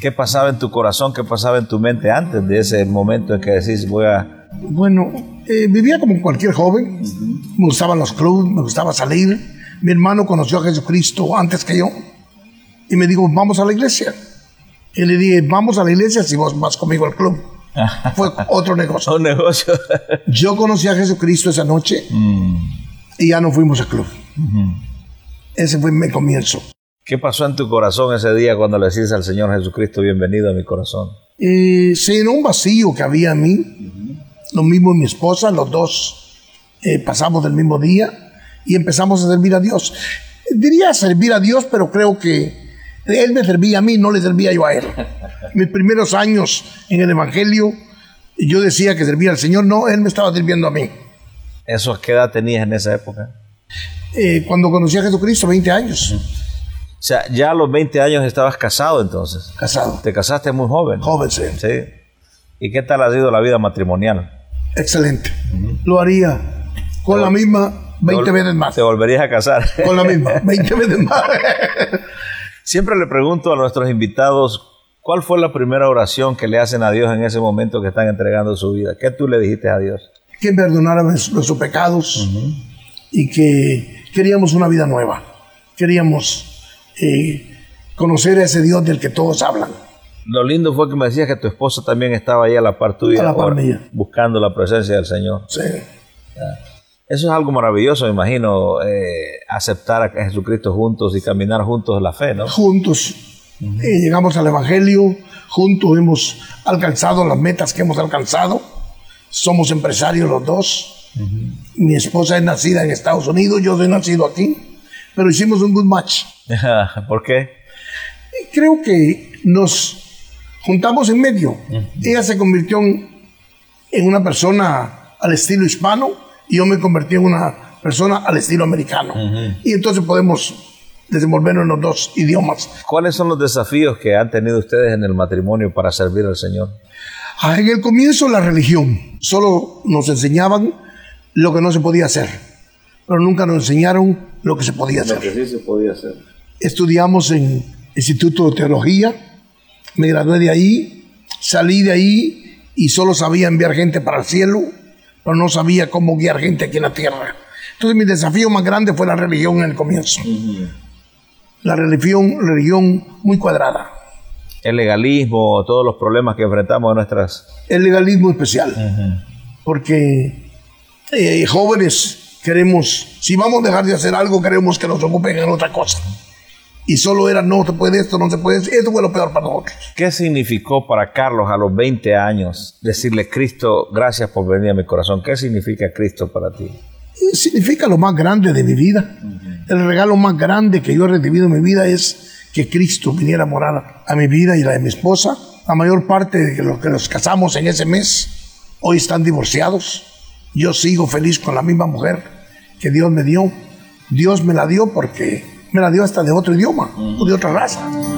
¿Qué pasaba en tu corazón, qué pasaba en tu mente antes de ese momento en que decís voy a...? Bueno, vivía como cualquier joven. Me gustaban los clubes, me gustaba salir. Mi hermano conoció a Jesucristo antes que yo y me dijo, vamos a la iglesia. Y le dije, vamos a la iglesia si vos vas conmigo al club. Fue otro negocio. Un negocio. Yo conocí a Jesucristo esa noche y ya no fuimos al club. Ese fue mi comienzo. ¿Qué pasó en tu corazón ese día cuando le decís al Señor Jesucristo, bienvenido a mi corazón? Se llenó un vacío que había en mí. Lo mismo en mi esposa, los dos pasamos del mismo día y empezamos a servir a Dios. Diría servir a Dios, pero creo que Él me servía a mí, no le servía yo a Él. Mis primeros años en el Evangelio, yo decía que servía al Señor, no, Él me estaba sirviendo a mí. ¿Eso qué edad tenías en esa época? Cuando conocí a Jesucristo, 20 años. O sea, ya a los 20 años estabas casado entonces. Casado. Te casaste muy joven. Joven, sí. Sí. ¿Y qué tal ha sido la vida matrimonial? Excelente. Lo haría con la misma 20 veces más. ¿Te volverías a casar? Con la misma, 20 veces más. Siempre le pregunto a nuestros invitados, ¿cuál fue la primera oración que le hacen a Dios en ese momento que están entregando su vida? ¿Qué tú le dijiste a Dios? Que perdonara nuestros pecados y que queríamos una vida nueva. Queríamos conocer a ese Dios del que todos hablan. Lo lindo fue que me decías que tu esposa también estaba ahí a la par tuya, a la par mía, buscando la presencia del Señor. Sí. Eso es algo maravilloso, me imagino, aceptar a Jesucristo juntos y caminar juntos en la fe, ¿no? Juntos. Llegamos al Evangelio, juntos hemos alcanzado las metas que hemos alcanzado. Somos empresarios los dos. Mi esposa es nacida en Estados Unidos, yo soy nacido aquí, pero hicimos un good match. ¿Por qué? Creo que nos juntamos en medio. Ella se convirtió en una persona al estilo hispano y yo me convertí en una persona al estilo americano. Y entonces podemos desenvolvernos en los dos idiomas. ¿Cuáles son los desafíos que han tenido ustedes en el matrimonio para servir al Señor? En el comienzo la religión. Solo nos enseñaban lo que no se podía hacer, pero nunca nos enseñaron lo que se podía hacer. Lo que sí se podía hacer. Estudiamos en Instituto de Teología, me gradué de ahí, salí de ahí y solo sabía enviar gente para el cielo, pero no sabía cómo guiar gente aquí en la tierra. Entonces mi desafío más grande fue la religión en el comienzo. La religión muy cuadrada. El legalismo, todos los problemas que enfrentamos en nuestras... El legalismo especial. Porque jóvenes queremos, si vamos a dejar de hacer algo, queremos que nos ocupen en otra cosa. Y solo era, no se puede esto, no se puede esto. Esto fue lo peor para nosotros. ¿Qué significó para Carlos a los 20 años decirle, Cristo, gracias por venir a mi corazón? ¿Qué significa Cristo para ti? Significa lo más grande de mi vida. El regalo más grande que yo he recibido en mi vida es que Cristo viniera a morar a mi vida y la de mi esposa. La mayor parte de los que nos casamos en ese mes hoy están divorciados. Yo sigo feliz con la misma mujer que Dios me dio. Dios me la dio porque me la dio hasta de otro idioma o de otra raza.